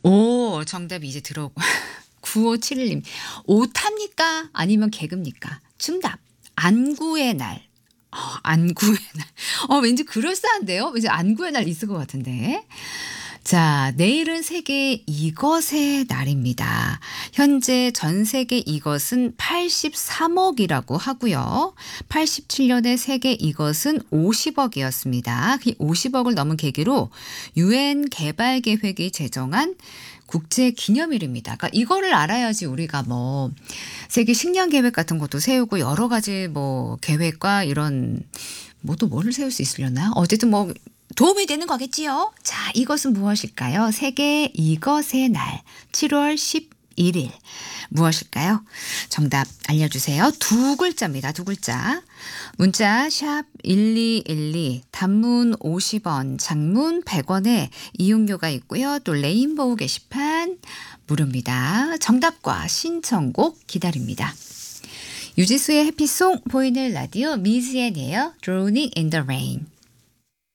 오, 정답이 이제 들어오고. 9571님. 오타입니까? 아니면 개그입니까? 정답. 안구의 날. 안구의 날. 왠지 그럴싸한데요? 왠지 안구의 날 있을 것 같은데. 자, 내일은 세계 이것의 날입니다. 현재 전 세계 이것은 83억이라고 하고요. 87년에 세계 이것은 50억이었습니다. 그 50억을 넘은 계기로 유엔 개발 계획이 제정한 국제 기념일입니다. 그러니까 이거를 알아야지 우리가 뭐 세계 식량 계획 같은 것도 세우고 여러 가지 뭐 계획과 이런 뭐 또 뭐를 세울 수 있으려나? 어쨌든 뭐 도움이 되는 거겠지요. 자, 이것은 무엇일까요? 세계 이것의 날 7월 11일 무엇일까요? 정답 알려주세요. 두 글자입니다. 두 글자. 문자 샵 1212 단문 50원 장문 100원에 이용료가 있고요. 또 레인보우 게시판 무료입니다. 정답과 신청곡 기다립니다. 유지수의 해피송 보이는 라디오 미즈의 네어 Drowning in the Rain.